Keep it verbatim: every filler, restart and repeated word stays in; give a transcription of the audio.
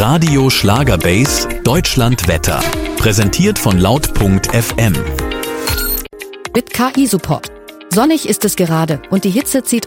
Radio Schlagerbase Deutschland Wetter. Präsentiert von laut punkt f m. Mit K I-Support. Sonnig ist es gerade und die Hitze zieht